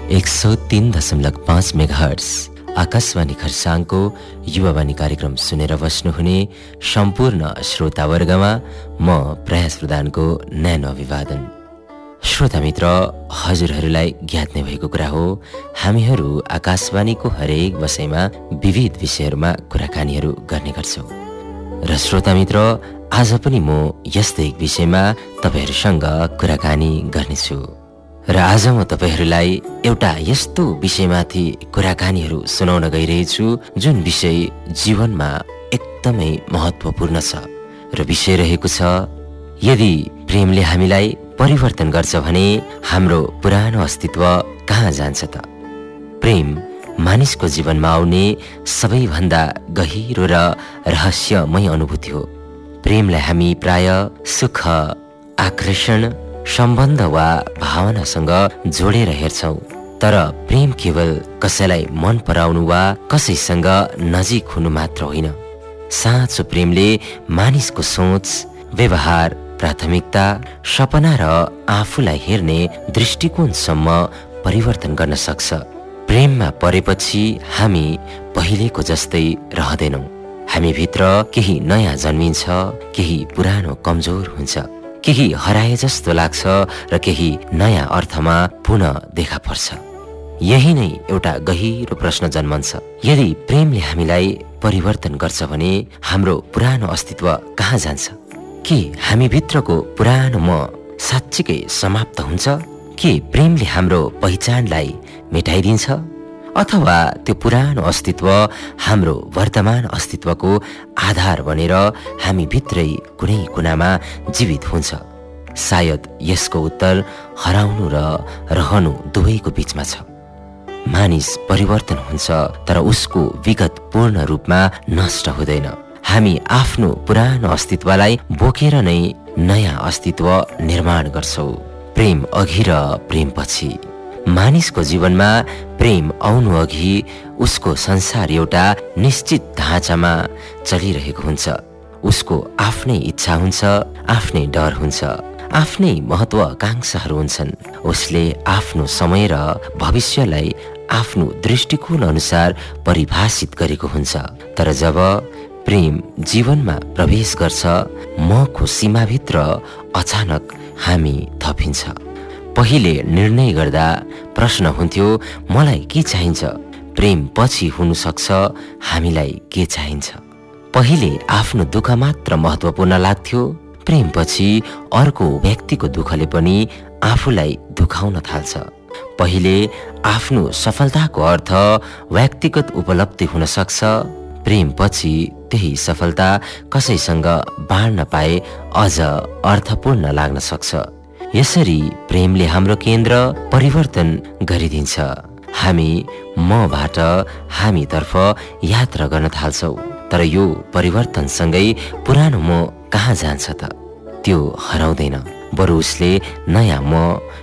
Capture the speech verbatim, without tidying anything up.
एक सौ तीन दशमलव पाँच मेगाहर्ट्ज आकाशवाणी खरसाङको युवावाणी कार्यक्रम सुनेर बस्नुहुने सम्पूर्ण श्रोतावर्गमा म प्रयास प्रधानको न्यानो अभिवादन। श्रोता मित्र, हजुरहरूलाई ज्ञात नै भएको कुरा हो, हामीहरू आकाशवाणीको हरेक वषयमा विविध विषयहरूमा कुराकानीहरू गर्ने गर्छौँ। र श्रोता मित्र, आज पनि म यस्तै एक विषयमा तपाईहरूसँग कुराकानी गर्नेछु। र आज म तपाईहरूलाई एउटा यस्तो विषयमाथि कुराकानीहरू सुनाउन गइरहेछु जुन विषय जीवनमा एकदमै महत्त्वपूर्ण छ। र विषय रहेको छ, यदि प्रेमले हामीलाई परिवर्तन गर्छ भने हाम्रो पुरानो अस्तित्व कहाँ जान्छ त? प्रेम मानिसको जीवनमा आउने सबैभन्दा गहिरो र रहस्यमय अनुभूति हो। प्रेमलाई हामी प्राय सुख, आकर्षण, सम्बन्ध वा भावनासँग जोडेर हेर्छौँ। तर प्रेम केवल कसैलाई मन पराउनु वा कसैसँग नजिक हुनु मात्र होइन। साँचो प्रेमले मानिसको सोच, व्यवहार, प्राथमिकता, सपना र आफूलाई हेर्ने दृष्टिकोणसम्म परिवर्तन गर्न सक्छ। प्रेममा परेपछि हामी पहिलेको जस्तै रहँदैनौँ। हामीभित्र केही नयाँ जन्मिन्छ, केही पुरानो कमजोर हुन्छ, केही हराए जस्तो लाग्छ र केही नयाँ अर्थमा पुनः देखा पर्छ। यही नै एउटा गहिरो प्रश्न जन्मन्छ, यदि प्रेमले हामीलाई परिवर्तन गर्छ भने हाम्रो पुरानो अस्तित्व कहाँ जान्छ? के हामीभित्रको पुरानो म साँच्चीकै समाप्त हुन्छ? के प्रेमले हाम्रो पहिचानलाई मेटाइदिन्छ? अथवा त्यो पुरानो अस्तित्व हाम्रो वर्तमान अस्तित्वको आधार बनेर हामी भित्रै कुनै कुनामा जीवित हुन्छ? सायद यसको उत्तर हराउनु र रहनु दुवैको बीचमा छ। मानिस परिवर्तन हुन्छ, तर उसको विगत पूर्ण रूपमा नष्ट हुँदैन। हामी आफ्नो पुरानो अस्तित्वलाई बोकेर नै नयाँ अस्तित्व निर्माण गर्छौँ। प्रेम अघि र प्रेम पछि। मानिसको जीवनमा प्रेम आउनु अघि उसको संसार एउटा निश्चित ढाँचामा चलिरहेको हुन्छ। उसको आफ्नै इच्छा हुन्छ, आफ्नै डर हुन्छ, आफ्नै महत्त्वाकांक्षाहरू हुन्छन्। उसले आफ्नो समय र भविष्यलाई आफ्नो दृष्टिकोण अनुसार परिभाषित गरेको हुन्छ। तर जब प्रेम जीवनमा प्रवेश गर्छ, मको सीमाभित्र अचानक हामी थपिन्छ। पहिले निर्णय गर्दा प्रश्न हुन्थ्यो, मलाई के चाहिन्छ? प्रेम पछि हुन सक्छ, हामीलाई के चाहिन्छ? पहिले आफ्नो दुःख मात्र महत्त्वपूर्ण लाग्थ्यो, प्रेम पछि अर्को व्यक्तिको दुःखले पनि आफूलाई दुखाउन थाल्छ। पहिले आफ्नो सफलताको अर्थ व्यक्तिगत उपलब्धि हुन सक्छ, प्रेम पछि त्यही सफलता कसैसँग बाँड्न पाए अझ अर्थपूर्ण लाग्न सक्छ। यसरी प्रेमले हाम्रो केन्द्र परिवर्तन गरिदिन्छ। हामी मबाट हामीतर्फ यात्रा गर्न थाल्छौँ। तर यो परिवर्तनसँगै पुरानो म कहाँ जान्छ त? त्यो हराउँदैन, बरु उसले नयाँ म,